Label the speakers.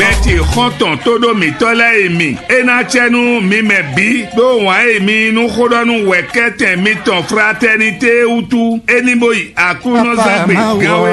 Speaker 1: meti khoton todo mi tola emi ena chenu mi mebi do wa emi nu khodonu wekete mi ton fraternité utu eniboyi akuno zagbe gawe